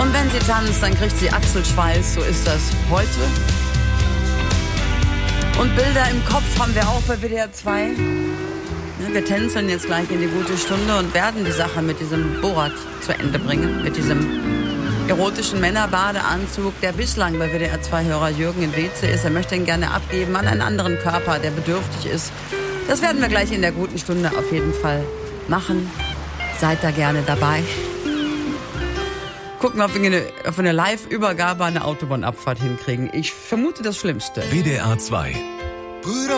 Und wenn sie tanzt, dann kriegt sie Achselschweiß. So ist das heute. Und Bilder im Kopf haben wir auch bei WDR 2. Ja, wir tänzeln jetzt gleich in die gute Stunde und werden die Sache mit diesem Borat zu Ende bringen. Mit diesem erotischen Männerbadeanzug, der bislang bei WDR 2-Hörer Jürgen in Weze ist. Er möchte ihn gerne abgeben an einen anderen Körper, der bedürftig ist. Das werden wir gleich in der guten Stunde auf jeden Fall machen. Seid da gerne dabei. Gucken, ob wir auf eine Live-Übergabe eine Autobahnabfahrt hinkriegen. Ich vermute das Schlimmste. WDR 2